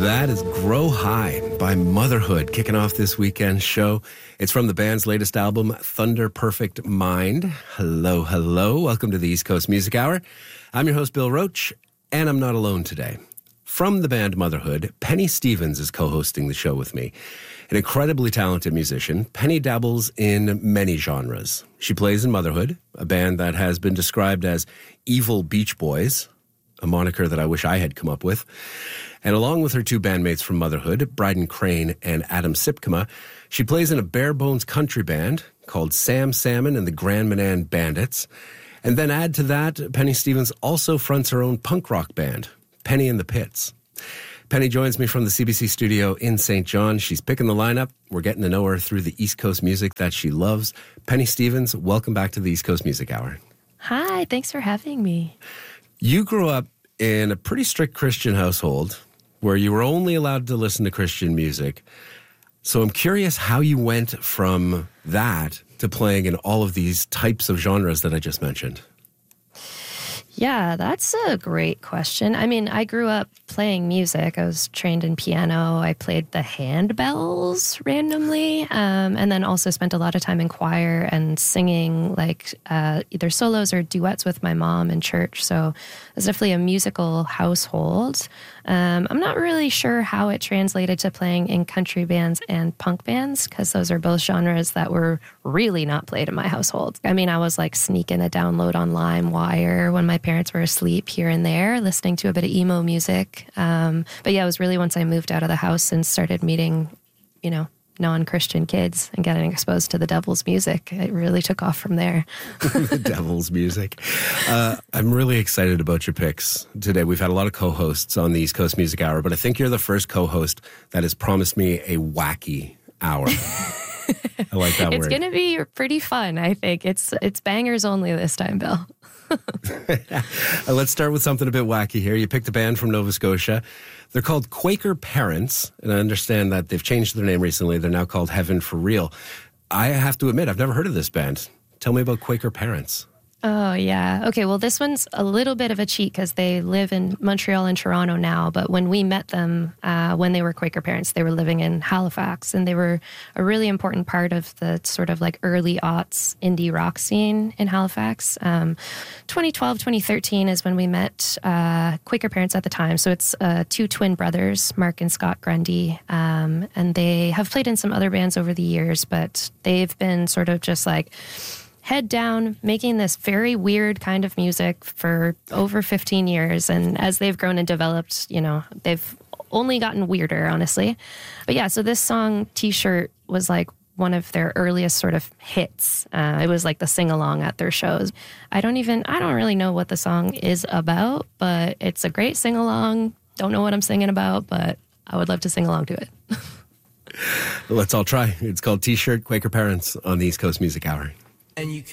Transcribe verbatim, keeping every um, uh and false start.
That is Grow High by Motherhood, kicking off this weekend show. It's from the band's latest album, Thunder Perfect Mind. Hello, hello. Welcome to the East Coast Music Hour. I'm your host, Bill Roach, and I'm not alone today. From the band Motherhood, Penny Stevens is co-hosting the show with me. An incredibly talented musician, Penny dabbles in many genres. She plays in Motherhood, a band that has been described as Evil Beach Boys, a moniker that I wish I had come up with. And along with her two bandmates from Motherhood, Bryden Crane and Adam Sipkema, she plays in a bare bones country band called Sam Salmon and the Grand Manan Bandits. And then add to that, Penny Stevens also fronts her own punk rock band, Penny and the Pits. Penny joins me from the C B C studio in Saint John. She's picking the lineup. We're getting to know her through the East Coast music that she loves. Penny Stevens, welcome back to the East Coast Music Hour. Hi, thanks for having me. You grew up in a pretty strict Christian household where you were only allowed to listen to Christian music. So I'm curious how you went from that to playing in all of these types of genres that I just mentioned. Yeah, that's a great question. I mean, I grew up playing music. I was trained in piano. I played the handbells randomly, um, and then also spent a lot of time in choir and singing like uh, either solos or duets with my mom in church. So it was definitely a musical household. Um, I'm not really sure how it translated to playing in country bands and punk bands, because those are both genres that were really not played in my household. I mean, I was like sneaking a download on LimeWire when my parents were asleep here and there, listening to a bit of emo music. Um, but yeah, it was really once I moved out of the house and started meeting, you know, non-Christian kids and getting exposed to the devil's music. It really took off from there. The devil's music. Uh, I'm really excited about your picks today. We've had a lot of co-hosts on the East Coast Music Hour, but I think you're the first co-host that has promised me a wacky hour. I like that it's word. It's going to be pretty fun, I think. It's it's bangers only this time, Bill. Let's start with something a bit wacky here. You picked a band from Nova Scotia. They're called Quaker Parents, and I understand that they've changed their name recently. They're now called Heaven for Real. I have to admit, I've never heard of this band. Tell me about Quaker Parents. Oh, yeah. Okay, well, this one's a little bit of a cheat because they live in Montreal and Toronto now. But when we met them, uh, when they were Quaker Parents, they were living in Halifax. And they were a really important part of the sort of like early aughts indie rock scene in Halifax. Um, twenty twelve, twenty thirteen is when we met uh, Quaker Parents at the time. So it's uh, two twin brothers, Mark and Scott Grundy. Um, and they have played in some other bands over the years, but they've been sort of just like head down, making this very weird kind of music for over fifteen years. And as they've grown and developed, you know, they've only gotten weirder, honestly. But yeah, so this song, T-Shirt, was like one of their earliest sort of hits. Uh, it was like the sing-along at their shows. I don't even, I don't really know what the song is about, but it's a great sing-along. Don't know what I'm singing about, but I would love to sing along to it. Let's all try. It's called T-Shirt, Quaker Parents on the East Coast Music Hour. And you